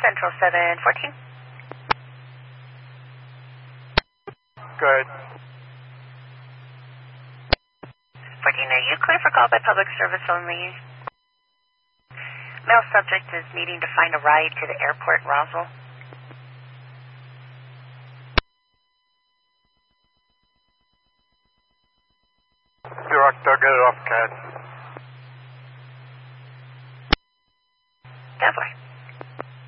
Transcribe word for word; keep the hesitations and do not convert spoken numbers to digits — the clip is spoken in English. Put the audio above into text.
Central seven fourteen. Good. fourteen, are you clear for call by public service only? Male subject is needing to find a ride to the airport in Roswell. Direct, I'll get it off C A D.